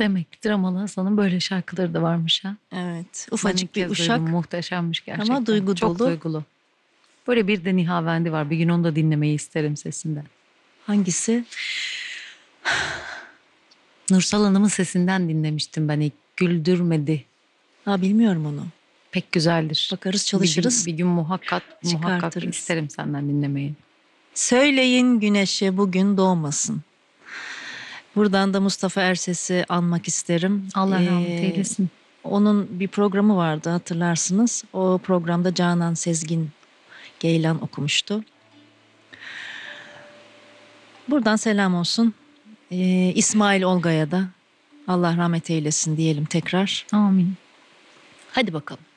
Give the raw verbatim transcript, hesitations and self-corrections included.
Demek ki Dramalı Hasan'ın böyle şarkıları da varmış ha. Evet. Ben Ufacık ilk bir kez uşak duydum, muhteşemmiş gerçekten. ama duygu Çok dolu. duygulu. Böyle bir de Nihavendi var. Bir gün onu da dinlemeyi isterim sesinden. Hangisi? Nursal Hanım'ın sesinden dinlemiştim ben ilk. Güldürmedi. Ha, bilmiyorum onu. Pek güzeldir. Bakarız, Bir çalışırız. gün, bir gün muhakkak muhakkak Çıkartırız. isterim senden dinlemeyi. Söyleyin güneşe bugün doğmasın. Buradan da Mustafa Erses'i anmak isterim. Allah rahmet Ee, eylesin. onun bir programı vardı, hatırlarsınız. O programda Canan Sezgin Geylan okumuştu. Buradan selam olsun. Ee, İsmail Olga'ya da Allah rahmet eylesin diyelim tekrar. Amin. Hadi bakalım.